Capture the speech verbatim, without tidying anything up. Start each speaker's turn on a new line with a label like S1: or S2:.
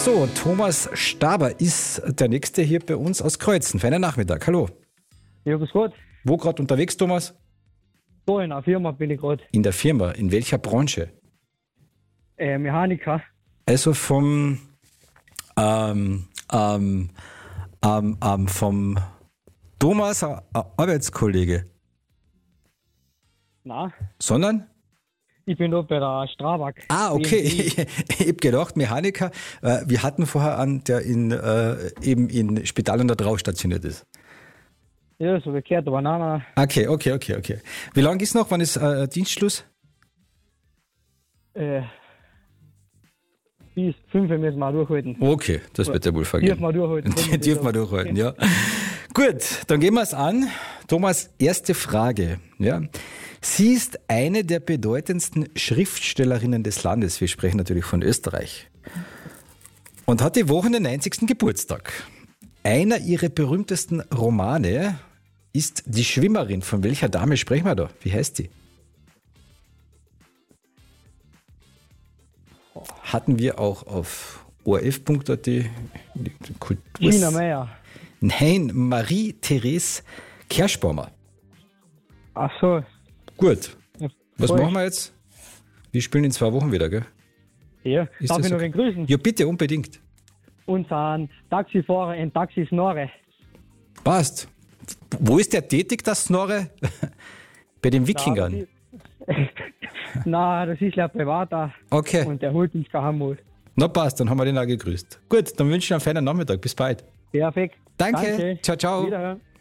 S1: So, Thomas Staber ist der Nächste hier bei uns aus Kreuzen. Feiner Nachmittag, hallo.
S2: Ja, grüß Gott.
S1: Wo gerade unterwegs, Thomas?
S2: So, in einer Firma bin ich gerade.
S1: In der Firma, in welcher Branche?
S2: Äh, Mechaniker.
S1: Also vom, ähm, ähm, ähm, ähm, vom Thomas, ein Arbeitskollege.
S2: Na,
S1: Sondern?
S2: ich bin da bei der Strabag.
S1: Ah, okay. Ich, ich hab gedacht, Mechaniker. Äh, wir hatten vorher einen, der in, äh, eben in Spital und da drauf stationiert ist.
S2: Ja, so gekehrt, aber nein, nein.
S1: Okay, okay, okay, okay. Wie lange ist noch? Wann ist äh, Dienstschluss?
S2: Äh, bis fünf müssen wir durchhalten.
S1: Okay, das wird ja wohl vergehen.
S2: Dürfen wir durchhalten.
S1: Dürfen wir durchhalten, ja. Gut, dann gehen wir es an. Thomas, erste Frage. Ja. Sie ist eine der bedeutendsten Schriftstellerinnen des Landes. Wir sprechen natürlich von Österreich. Und hat die Woche den neunzigsten Geburtstag. Einer ihrer berühmtesten Romane ist Die Schwimmerin. Von welcher Dame sprechen wir da? Wie heißt die? Hatten wir auch auf o r f punkt a t.
S2: Gina Meyer.
S1: Nein, Marie-Therese Kerschbaumer.
S2: Ach so.
S1: Gut.
S2: Ja,
S1: Was
S2: voll.
S1: machen wir jetzt? Wir spielen in zwei Wochen wieder, gell?
S2: Ja,
S1: Ist
S2: darf
S1: das
S2: ich noch
S1: okay?
S2: einen grüßen?
S1: Ja, bitte, unbedingt.
S2: Unseren Taxifahrer in Taxi Snorre.
S1: Passt. Wo ist der tätig, das Snorre? Bei den Wikingern.
S2: Nein, das ist ja privater.
S1: Okay.
S2: Und der holt uns geheim.
S1: Na passt, dann haben wir den auch gegrüßt. Gut, dann wünsche ich einen feinen Nachmittag. Bis bald.
S2: Perfekt.
S1: Danke.
S2: Danke.
S1: Ciao, ciao.
S2: Wiederhören.